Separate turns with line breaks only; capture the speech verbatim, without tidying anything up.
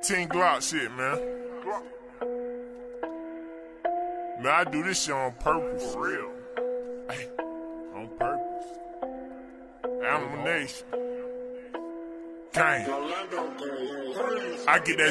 Team Glock shit, man. Man, I do this shit on purpose. For real. Hey, on purpose. Animal Nation. Gang. I get that